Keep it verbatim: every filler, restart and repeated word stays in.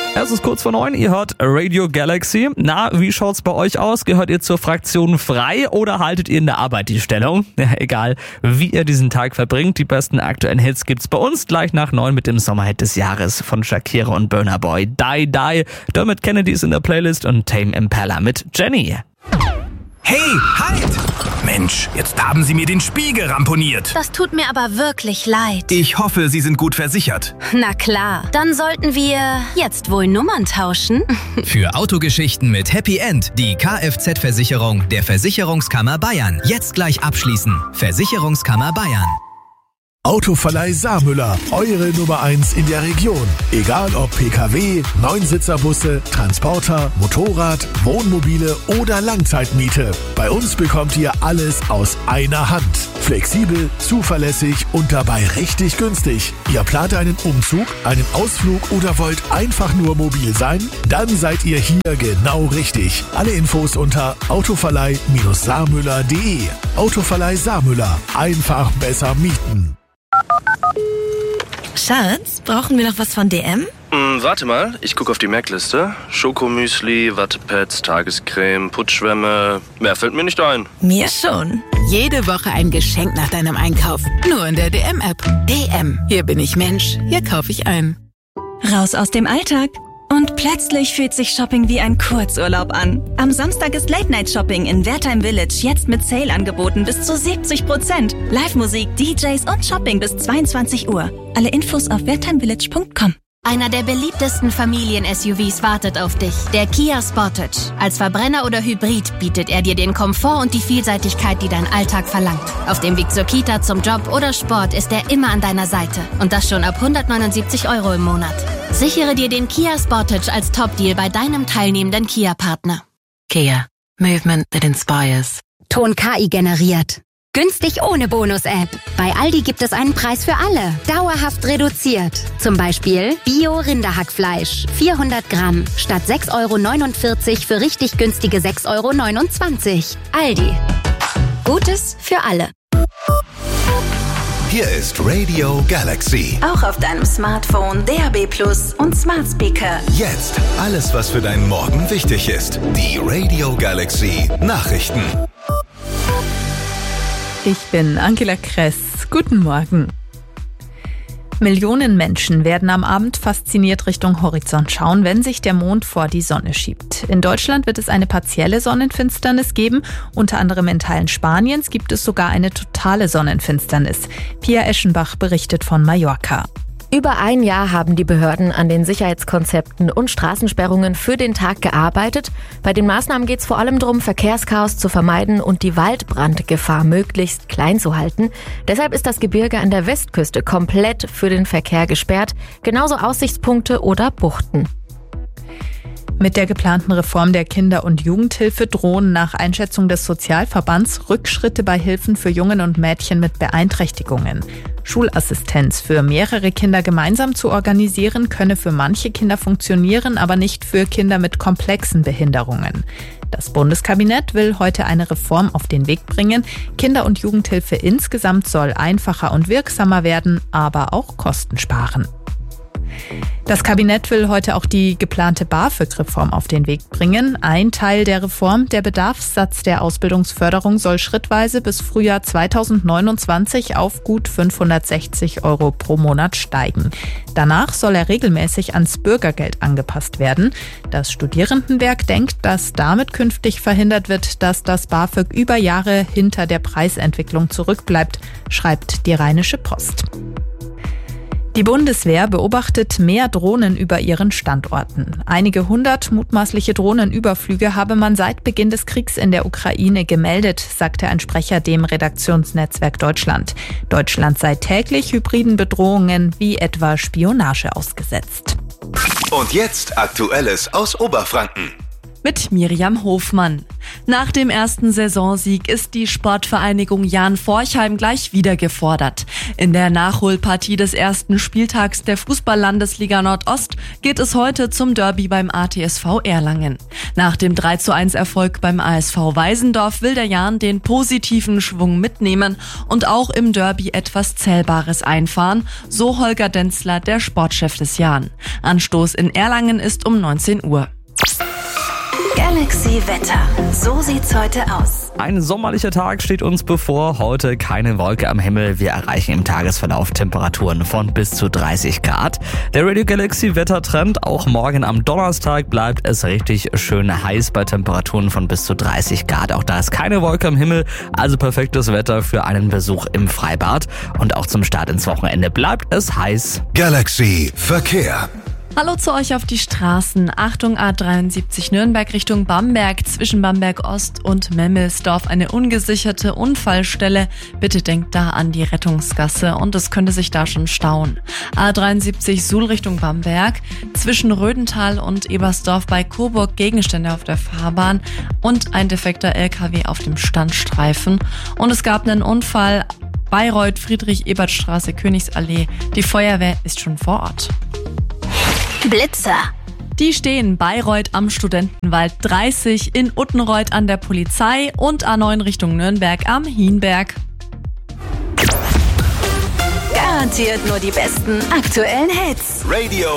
Es ist kurz vor neun, ihr hört Radio Galaxy. Na, wie schaut's bei euch aus? Gehört ihr zur Fraktion frei oder haltet ihr in der Arbeit die Stellung? Ja, egal, wie ihr diesen Tag verbringt, die besten aktuellen Hits gibt's bei uns gleich nach neun mit dem Sommerhit des Jahres von Shakira und Burna Boy. Die, Die. Dermot Kennedy ist in der Playlist und Tame Impala mit Jenny. Hey, halt! Mensch, jetzt haben Sie mir den Spiegel ramponiert. Das tut mir aber wirklich leid. Ich hoffe, Sie sind gut versichert. Na klar, dann sollten wir jetzt wohl Nummern tauschen. Für Autogeschichten mit Happy End die Kfz-Versicherung der Versicherungskammer Bayern. Jetzt gleich abschließen. Versicherungskammer Bayern. Autoverleih Saarmüller, eure Nummer eins in der Region. Egal ob P K W, Neunsitzer-Busse, Transporter, Motorrad, Wohnmobile oder Langzeitmiete. Bei uns bekommt ihr alles aus einer Hand. Flexibel, zuverlässig und dabei richtig günstig. Ihr plant einen Umzug, einen Ausflug oder wollt einfach nur mobil sein? Dann seid ihr hier genau richtig. Alle Infos unter autoverleih Saarmüller punkt de. Autoverleih Saarmüller. Einfach besser mieten. Schatz, brauchen wir noch was von D M? Hm, warte mal, ich gucke auf die Merkliste. Schokomüsli, Wattepads, Tagescreme, Putzschwämme. Mehr fällt mir nicht ein. Mir schon. Jede Woche ein Geschenk nach deinem Einkauf. Nur in der D M-App. D M. Hier bin ich Mensch. Hier kaufe ich ein. Raus aus dem Alltag. Und plötzlich fühlt sich Shopping wie ein Kurzurlaub an. Am Samstag ist Late-Night-Shopping in Wertheim Village jetzt mit Sale-Angeboten bis zu siebzig Prozent. Live-Musik, D Js und Shopping bis zweiundzwanzig Uhr. Alle Infos auf wertheimvillage punkt com. Einer der beliebtesten Familien-S U Vs wartet auf dich, der Kia Sportage. Als Verbrenner oder Hybrid bietet er dir den Komfort und die Vielseitigkeit, die dein Alltag verlangt. Auf dem Weg zur Kita, zum Job oder Sport ist er immer an deiner Seite. Und das schon ab hundertneunundsiebzig Euro im Monat. Sichere dir den Kia Sportage als Top-Deal bei deinem teilnehmenden Kia-Partner. Kia. Movement that inspires. Ton K I generiert. Günstig ohne Bonus-App. Bei Aldi gibt es einen Preis für alle. Dauerhaft reduziert. Zum Beispiel Bio-Rinderhackfleisch. vierhundert Gramm. Statt sechs Euro neunundvierzig für richtig günstige sechs Euro neunundzwanzig. Aldi. Gutes für alle. Hier ist Radio Galaxy. Auch auf deinem Smartphone, D A B Plus und Smart Speaker. Jetzt alles, was für deinen Morgen wichtig ist. Die Radio Galaxy Nachrichten. Ich bin Angela Kress. Guten Morgen. Millionen Menschen werden am Abend fasziniert Richtung Horizont schauen, wenn sich der Mond vor die Sonne schiebt. In Deutschland wird es eine partielle Sonnenfinsternis geben. Unter anderem in Teilen Spaniens gibt es sogar eine totale Sonnenfinsternis. Pia Eschenbach berichtet von Mallorca. Über ein Jahr haben die Behörden an den Sicherheitskonzepten und Straßensperrungen für den Tag gearbeitet. Bei den Maßnahmen geht es vor allem darum, Verkehrschaos zu vermeiden und die Waldbrandgefahr möglichst klein zu halten. Deshalb ist das Gebirge an der Westküste komplett für den Verkehr gesperrt, genauso Aussichtspunkte oder Buchten. Mit der geplanten Reform der Kinder- und Jugendhilfe drohen nach Einschätzung des Sozialverbands Rückschritte bei Hilfen für Jungen und Mädchen mit Beeinträchtigungen. Schulassistenz für mehrere Kinder gemeinsam zu organisieren, könne für manche Kinder funktionieren, aber nicht für Kinder mit komplexen Behinderungen. Das Bundeskabinett will heute eine Reform auf den Weg bringen. Kinder- und Jugendhilfe insgesamt soll einfacher und wirksamer werden, aber auch Kosten sparen. Das Kabinett will heute auch die geplante BAföG-Reform auf den Weg bringen. Ein Teil der Reform, der Bedarfssatz der Ausbildungsförderung, soll schrittweise bis Frühjahr zweitausendneunundzwanzig auf gut fünfhundertsechzig Euro pro Monat steigen. Danach soll er regelmäßig ans Bürgergeld angepasst werden. Das Studierendenwerk denkt, dass damit künftig verhindert wird, dass das BAföG über Jahre hinter der Preisentwicklung zurückbleibt, schreibt die Rheinische Post. Die Bundeswehr beobachtet mehr Drohnen über ihren Standorten. Einige hundert mutmaßliche Drohnenüberflüge habe man seit Beginn des Kriegs in der Ukraine gemeldet, sagte ein Sprecher dem Redaktionsnetzwerk Deutschland. Deutschland sei täglich hybriden Bedrohungen wie etwa Spionage ausgesetzt. Und jetzt Aktuelles aus Oberfranken. Mit Miriam Hofmann. Nach dem ersten Saisonsieg ist die Sportvereinigung Jahn Forchheim gleich wieder gefordert. In der Nachholpartie des ersten Spieltags der Fußball-Landesliga Nordost geht es heute zum Derby beim A T S V Erlangen. Nach dem drei zu eins Erfolg beim A S V Weisendorf will der Jahn den positiven Schwung mitnehmen und auch im Derby etwas Zählbares einfahren, so Holger Denzler, der Sportchef des Jahn. Anstoß in Erlangen ist um neunzehn Uhr. Galaxy Wetter. So sieht's heute aus. Ein sommerlicher Tag steht uns bevor. Heute keine Wolke am Himmel. Wir erreichen im Tagesverlauf Temperaturen von bis zu dreißig Grad. Der Radio Galaxy Wettertrend. Auch morgen am Donnerstag bleibt es richtig schön heiß bei Temperaturen von bis zu dreißig Grad. Auch da ist keine Wolke am Himmel. Also perfektes Wetter für einen Besuch im Freibad. Und auch zum Start ins Wochenende bleibt es heiß. Galaxy Verkehr. Hallo zu euch auf die Straßen. Achtung, A dreiundsiebzig Nürnberg Richtung Bamberg, zwischen Bamberg Ost und Memmelsdorf eine ungesicherte Unfallstelle. Bitte denkt da an die Rettungsgasse und es könnte sich da schon stauen. A dreiundsiebzig Suhl Richtung Bamberg, zwischen Rödental und Ebersdorf bei Coburg Gegenstände auf der Fahrbahn und ein defekter L K W auf dem Standstreifen. Und es gab einen Unfall Bayreuth, Friedrich-Ebert-Straße, Königsallee. Die Feuerwehr ist schon vor Ort. Blitzer. Die stehen Bayreuth am Studentenwald dreißig, in Uttenreuth an der Polizei und A neun Richtung Nürnberg am Hienberg. Garantiert nur die besten aktuellen Hits. Radio